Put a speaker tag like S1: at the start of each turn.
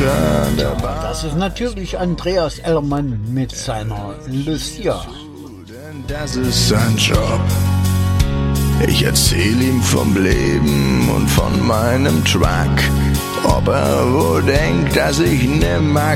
S1: Das ist natürlich Andreas Ellermann mit seiner Lucia.
S2: Das ist sein Job. Ich erzähl ihm vom Leben und von meinem Truck. Ob er wohl denkt, dass ich nimmer